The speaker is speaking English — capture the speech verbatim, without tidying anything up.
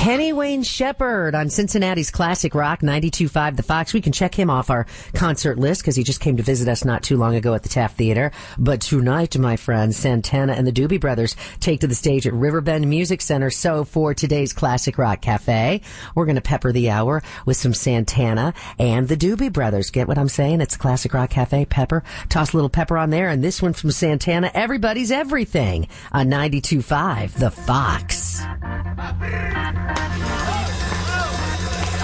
Kenny Wayne Shepherd on Cincinnati's Classic Rock ninety-two point five The Fox. We can check him off our concert list because he just came to visit us not too long ago at the Taft Theater. But tonight, my friends, Santana and the Doobie Brothers take to the stage at Riverbend Music Center. So for today's Classic Rock Cafe, we're going to pepper the hour with some Santana and the Doobie Brothers. Get what I'm saying? It's Classic Rock Cafe. Pepper. Toss a little pepper on there. And this one from Santana, Everybody's Everything on ninety-two point five The Fox.